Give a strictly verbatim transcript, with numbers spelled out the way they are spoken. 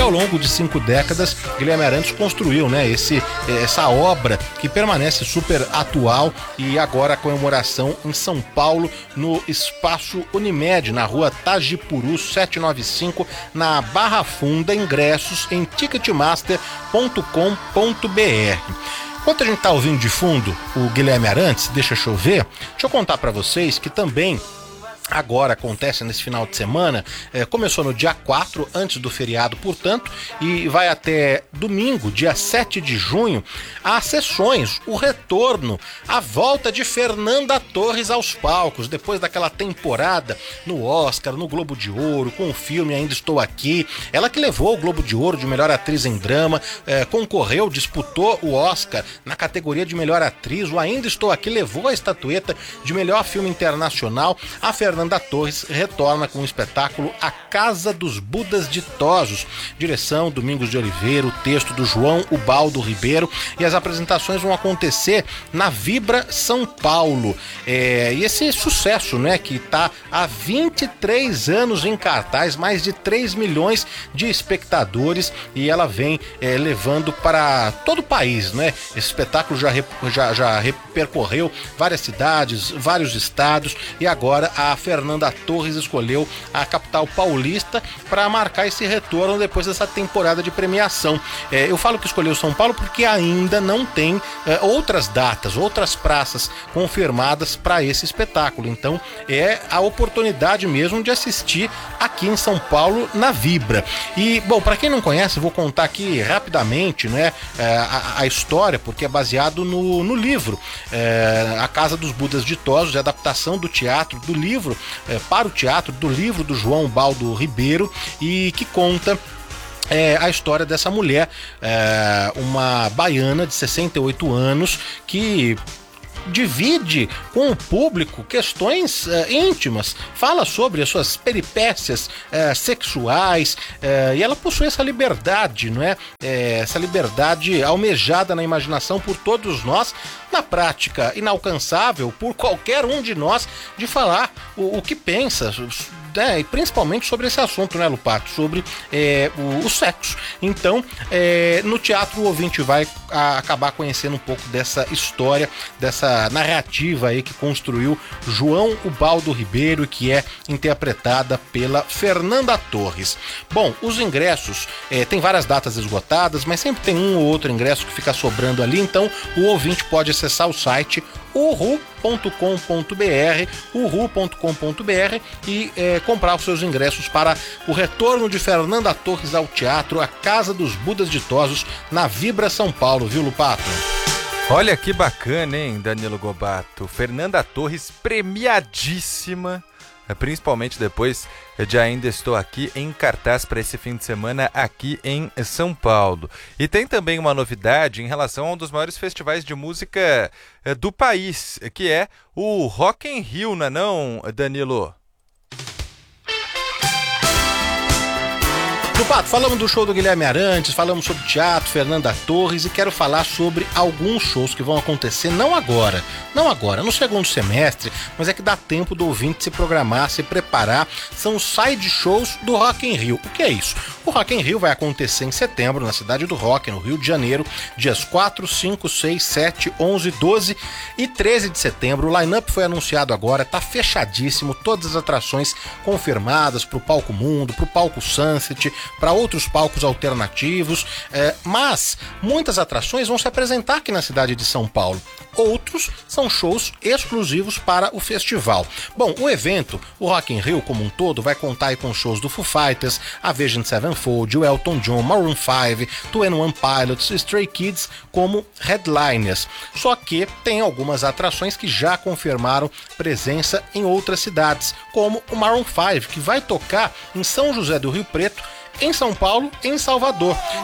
ao longo de cinco décadas, Guilherme Arantes construiu, né, esse, essa obra que permanece super atual, e agora a comemoração em São Paulo, no Espaço Unimed, na rua Tajipuru setecentos e noventa e cinco, na Barra Funda. Ingressos em ticketmaster ponto com ponto br. Enquanto a gente tá ouvindo de fundo o Guilherme Arantes, Deixa Chover, deixa eu contar para vocês que também agora acontece nesse final de semana, é, começou no dia quatro, antes do feriado, portanto, e vai até domingo, dia sete de junho, as sessões, o retorno, a volta de Fernanda Torres aos palcos, depois daquela temporada no Oscar, no Globo de Ouro, com o filme Ainda Estou Aqui, ela que levou o Globo de Ouro de melhor atriz em drama, é, concorreu, disputou o Oscar na categoria de melhor atriz, o Ainda Estou Aqui levou a estatueta de melhor filme internacional. A Fernanda Fernanda Torres retorna com o espetáculo A Casa dos Budas Ditosos, direção Domingos de Oliveira, o texto do João Ubaldo Ribeiro, e as apresentações vão acontecer na Vibra São Paulo. É, e esse sucesso, né, que está há vinte e três anos em cartaz, mais de três milhões de espectadores, e ela vem é, levando para todo o país, né? Esse espetáculo já, já, já percorreu várias cidades, vários estados, e agora a Fernanda Torres escolheu a capital paulista para marcar esse retorno depois dessa temporada de premiação. É, eu falo que escolheu São Paulo porque ainda não tem é, outras datas, outras praças confirmadas para esse espetáculo. Então é a oportunidade mesmo de assistir aqui em São Paulo na Vibra. E, bom, para quem não conhece, vou contar aqui rapidamente, né, é, a, a história, porque é baseado no, no livro é, A Casa dos Budas Ditosos, de adaptação do teatro, do livro É, para o teatro, do livro do João Baldo Ribeiro, e que conta É, a história dessa mulher, é, uma baiana de sessenta e oito anos, que divide com o público questões uh, íntimas, fala sobre as suas peripécias uh, sexuais, uh, e ela possui essa liberdade, não é? Uh, essa liberdade almejada na imaginação por todos nós, na prática inalcançável por qualquer um de nós, de falar o, o que pensa, né, e principalmente sobre esse assunto, né, Lupato, sobre é, o, o sexo. Então, é, no teatro o ouvinte vai a, acabar conhecendo um pouco dessa história, dessa narrativa aí que construiu João Ubaldo Ribeiro, que é interpretada pela Fernanda Torres. Bom, os ingressos, é, tem várias datas esgotadas, mas sempre tem um ou outro ingresso que fica sobrando ali, então o ouvinte pode acessar o site uhu ponto com ponto br, uhu ponto com ponto br, e é, comprar os seus ingressos para o retorno de Fernanda Torres ao teatro, A Casa dos Budas Ditosos, na Vibra São Paulo, viu, Lupato? Olha que bacana, hein, Danilo Gobato? Fernanda Torres premiadíssima, principalmente depois de Ainda Estou Aqui, em cartaz para esse fim de semana aqui em São Paulo. E tem também uma novidade em relação a um dos maiores festivais de música do país, que é o Rock in Rio, não é não, Danilo? Lupato, falamos do show do Guilherme Arantes, falamos sobre teatro, Fernanda Torres, e quero falar sobre alguns shows que vão acontecer, não agora, não agora, no segundo semestre, mas é que dá tempo do ouvinte se programar, se preparar. São os side shows do Rock in Rio. O que é isso? O Rock in Rio vai acontecer em setembro, na Cidade do Rock, no Rio de Janeiro, dias quatro, cinco, seis, sete, onze, doze e treze de setembro. O line-up foi anunciado agora, tá fechadíssimo, todas as atrações confirmadas pro Palco Mundo, pro Palco Sunset, para outros palcos alternativos, é, mas muitas atrações vão se apresentar aqui na cidade de São Paulo. Outros são shows exclusivos para o festival. Bom, o evento, o Rock in Rio como um todo, vai contar aí com shows do Foo Fighters, Avenged Sevenfold, o Elton John, Maroon five, Twenty One Pilots, Stray Kids como headliners. Só que tem algumas atrações que já confirmaram presença em outras cidades, como o Maroon five, que vai tocar em São José do Rio Preto, em São Paulo e em Salvador.